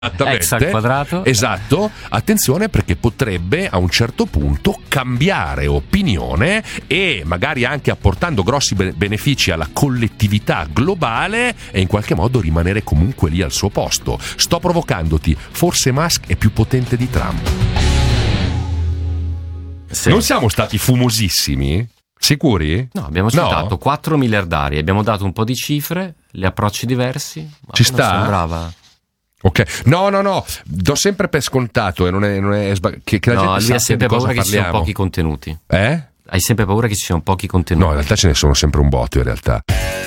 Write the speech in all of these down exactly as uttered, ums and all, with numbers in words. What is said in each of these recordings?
X al quadrato. Esatto, attenzione perché potrebbe a un certo punto cambiare opinione e magari anche apportando grossi benefici alla collettività globale e in qualche modo rimanere comunque lì al suo posto. Sto provocandoti, forse Musk è più potente di Trump. Sì. Non siamo stati fumosissimi? Sicuri? No, abbiamo citato no? quattro miliardari, abbiamo dato un po' di cifre, gli approcci diversi. Ma ci sta? Sembrava... Ok, no, no, no, do sempre per scontato e non è, non è sbag- che, che la no, gente lui ha sempre paura che parliamo. ci siano pochi contenuti. Eh? Hai sempre paura che ci siano pochi contenuti. No, in realtà ce ne sono sempre un botto in realtà.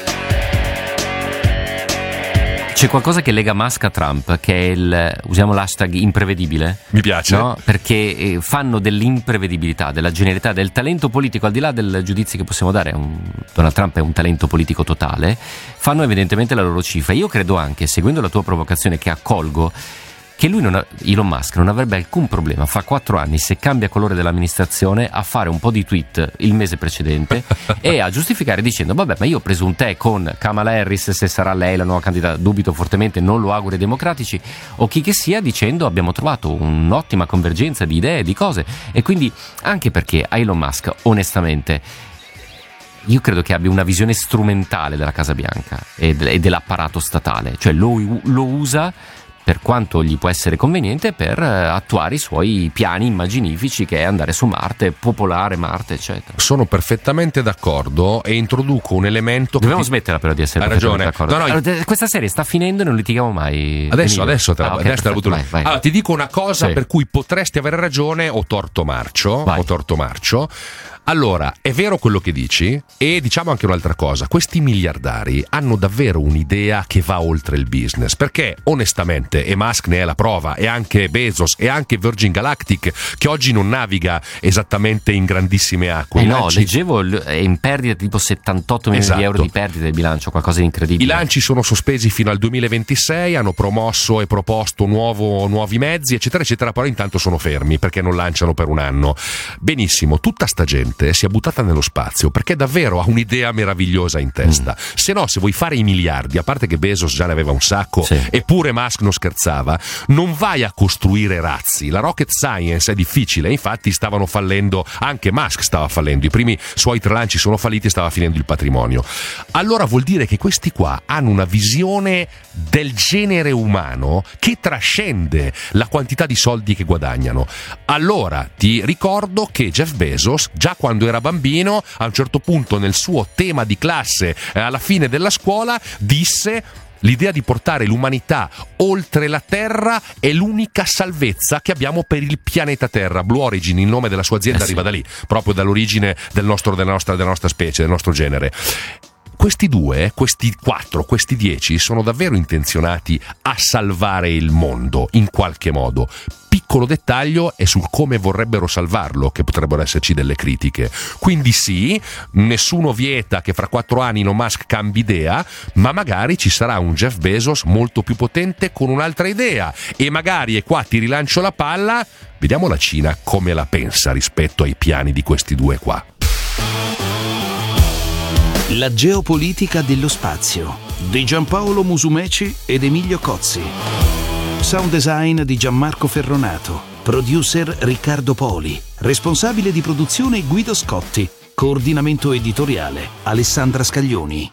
C'è qualcosa che lega Musk a Trump, che è il, usiamo l'hashtag imprevedibile. Mi piace. No? Perché fanno dell'imprevedibilità, della genialità, del talento politico, al di là del giudizio che possiamo dare, un, Donald Trump è un talento politico totale, fanno evidentemente la loro cifra. Io credo anche, seguendo la tua provocazione che accolgo, che lui, non ha, Elon Musk, non avrebbe alcun problema fra quattro anni, se cambia colore dell'amministrazione, a fare un po' di tweet il mese precedente e a giustificare dicendo vabbè, ma io ho preso un tè con Kamala Harris, se sarà lei la nuova candidata, dubito fortemente, non lo auguro ai democratici o chi che sia, dicendo abbiamo trovato un'ottima convergenza di idee, di cose. E quindi anche perché a Elon Musk onestamente io credo che abbia una visione strumentale della Casa Bianca e, de- e dell'apparato statale, cioè lo, lo usa per quanto gli può essere conveniente per attuare i suoi piani immaginifici, che è andare su Marte, popolare Marte, eccetera. Sono perfettamente d'accordo e introduco un elemento. Dobbiamo che ti... smetterla però di essere Hai ragione. d'accordo. No, no, allora, questa serie sta finendo e non litighiamo mai. Adesso, adesso te la, ah, okay, adesso te la butto. vai, vai. Allora, ti dico una cosa sì. per cui potresti avere ragione o torto marcio. Vai. O torto marcio. Allora, è vero quello che dici e diciamo anche un'altra cosa, questi miliardari hanno davvero un'idea che va oltre il business, perché onestamente, e Musk ne è la prova, e anche Bezos, e anche Virgin Galactic, che oggi non naviga esattamente in grandissime acque. Eh I no, lanci... leggevo, è in perdita tipo settantotto milioni esatto. di euro di perdita del bilancio, qualcosa di incredibile. I lanci sono sospesi fino al duemilaventisei, hanno promosso e proposto nuovo, nuovi mezzi, eccetera, eccetera, però intanto sono fermi perché non lanciano per un anno. Benissimo, tutta sta gente si è buttata nello spazio perché davvero ha un'idea meravigliosa in testa. Mm. Se no, se vuoi fare i miliardi, a parte che Bezos già ne aveva un sacco, sì. eppure Musk non scherzava, non vai a costruire razzi. La rocket science è difficile, infatti stavano fallendo, anche Musk stava fallendo, i primi suoi tre lanci sono falliti e stava finendo il patrimonio. Allora vuol dire che questi qua hanno una visione del genere umano che trascende la quantità di soldi che guadagnano. Allora ti ricordo che Jeff Bezos, già quando era bambino, a un certo punto nel suo tema di classe eh, alla fine della scuola disse: l'idea di portare l'umanità oltre la Terra è l'unica salvezza che abbiamo per il pianeta Terra. Blue Origin, il nome della sua azienda, eh sì. arriva da lì, proprio dall'origine del nostro, della, nostra, della nostra specie, del nostro genere. Questi due, questi quattro, questi dieci sono davvero intenzionati a salvare il mondo in qualche modo. Piccolo dettaglio è sul come vorrebbero salvarlo, che potrebbero esserci delle critiche. Quindi sì, nessuno vieta che fra quattro anni Elon Musk cambi idea, ma magari ci sarà un Jeff Bezos molto più potente con un'altra idea e magari, e qua ti rilancio la palla, vediamo la Cina come la pensa rispetto ai piani di questi due qua. La geopolitica dello spazio di Giampaolo Musumeci ed Emilio Cozzi. Sound design di Gianmarco Ferronato. Producer Riccardo Poli. Responsabile di produzione Guido Scotti. Coordinamento editoriale Alessandra Scaglioni.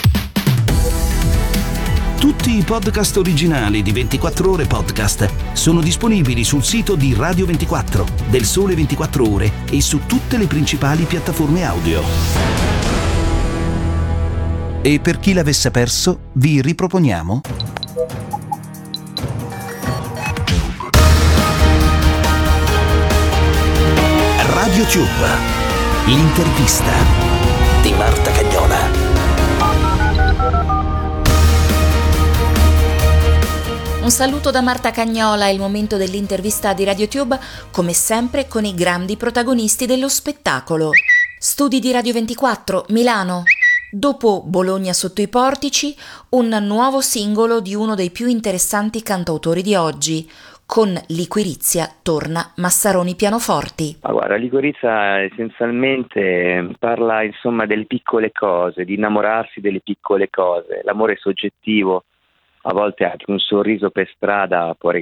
Tutti i podcast originali di ventiquattro Ore Podcast sono disponibili sul sito di Radio ventiquattro, del Sole ventiquattro Ore e su tutte le principali piattaforme audio. E per chi l'avesse perso, vi riproponiamo Radio Tube, l'intervista di Marta Cagnola. Un saluto da Marta Cagnola, è il momento dell'intervista di Radio Tube, come sempre con i grandi protagonisti dello spettacolo. Studi di Radio ventiquattro, Milano. Dopo Bologna sotto i portici, un nuovo singolo di uno dei più interessanti cantautori di oggi. Con Liquirizia torna Massaroni Pianoforti. Ma guarda, Liquirizia essenzialmente parla insomma delle piccole cose, di innamorarsi delle piccole cose. L'amore è soggettivo, a volte anche un sorriso per strada può